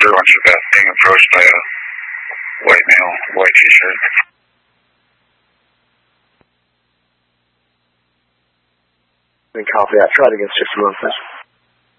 everyone's about being approached by a white male, white t-shirt. Copy that. Try it again, 6 months.